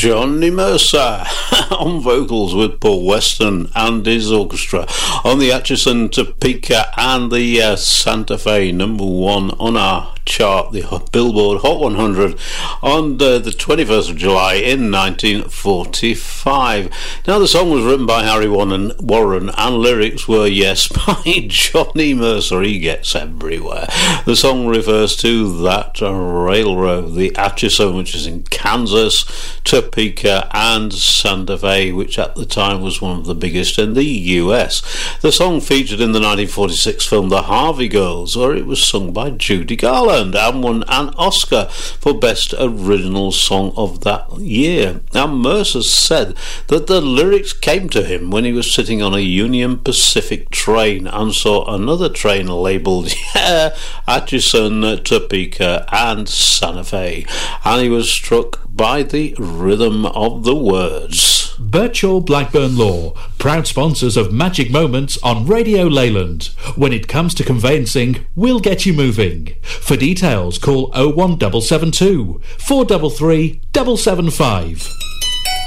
Johnny Mercer on vocals with Paul Weston and his orchestra on the Atchison, Topeka and the Santa Fe, number one on our chart, the Billboard Hot 100 on the 21st of July in 1945. Now the song was written by Harry Warren and lyrics were, yes, by Johnny Mercer. He gets everywhere. The song refers to that railroad, the Atchison, which is in Kansas, Topeka and Santa Fe, which at the time was one of the biggest in the US. The song featured in the 1946 film The Harvey Girls, where it was sung by Judy Garland and won an Oscar for Best Original Song of that year. Now Mercer said that the lyrics came to him when he was sitting on a Union Pacific train and saw another train labelled Atchison, Topeka and Santa Fe, and he was struck by the rhythm of the words. Birchall Blackburn Law, proud sponsors of Magic Moments on Radio Leyland. When it comes to conveyancing, we'll get you moving. For details, call 01772 433 775.